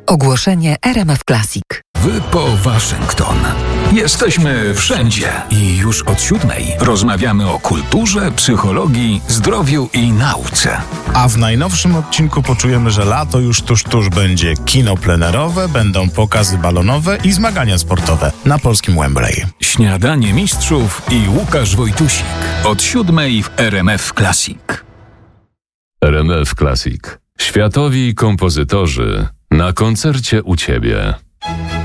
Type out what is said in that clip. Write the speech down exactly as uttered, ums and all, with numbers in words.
Ogłoszenie R M F Classic. Wy po Waszyngton. Jesteśmy wszędzie i już od siódmej rozmawiamy o kulturze, psychologii, zdrowiu i nauce. A w najnowszym odcinku poczujemy, że lato już tuż, tuż będzie kino plenerowe, będą pokazy balonowe i zmagania sportowe na polskim Wembley. Śniadanie mistrzów i Łukasz Wojtusik. Od siódmej w R M F Classic. R M F Classic. Światowi kompozytorzy na koncercie u Ciebie.